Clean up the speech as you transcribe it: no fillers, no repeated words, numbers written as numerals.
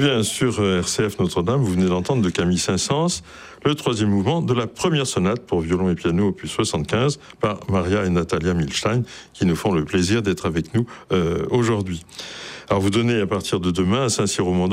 bien, sur RCF Notre-Dame, vous venez d'entendre de Camille Saint-Saëns le troisième mouvement de la première sonate pour violon et piano opus 75 par Maria et Natalia Milstein, qui nous font le plaisir d'être avec nous aujourd'hui. Alors vous donnez à partir de demain à Saint-Cyr-au-Mont